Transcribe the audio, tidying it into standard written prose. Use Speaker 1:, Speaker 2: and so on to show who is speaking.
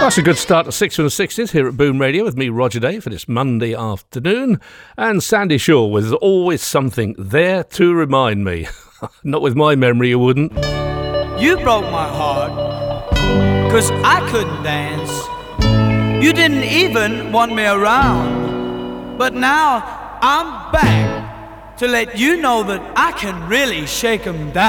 Speaker 1: That's a good start to 6 from the 60s here at Boom Radio with me, Roger Day, for this Monday afternoon. And Sandy Shaw with Always Something There to Remind Me. Not with my memory, you wouldn't.
Speaker 2: You broke my heart, 'cause I couldn't dance. You didn't even want me around. But now I'm back to let you know that I can really shake 'em down.